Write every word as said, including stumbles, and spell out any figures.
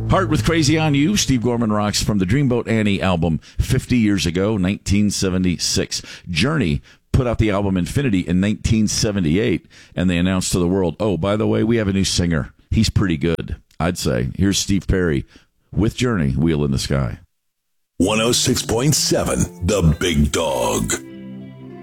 Heart with Crazy on You. Steve Gorman rocks from the Dreamboat Annie album fifty years ago, nineteen seventy-six. Journey put out the album Infinity in nineteen seventy-eight, and they announced to the world, oh, by the way, we have a new singer. He's pretty good, I'd say. Here's Steve Perry with Journey, Wheel in the Sky. one oh six point seven, The Big Dog.